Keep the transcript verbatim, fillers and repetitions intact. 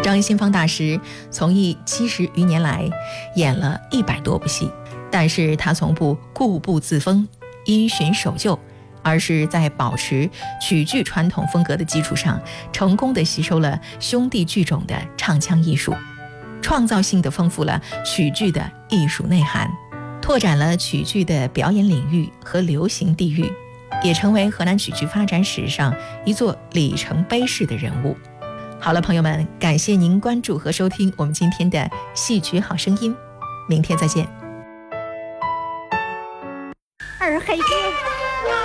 张新芳大师从艺七十余年来，演了一百多部戏，但是他从不固步自封、因循守旧，而是在保持曲剧传统风格的基础上，成功地吸收了兄弟剧种的唱腔艺术，创造性地丰富了曲剧的艺术内涵，拓展了曲剧的表演领域和流行地域，也成为河南曲剧发展史上一座里程碑式的人物。好了，朋友们，感谢您关注和收听我们今天的戏曲好声音，明天再见。 二黑哥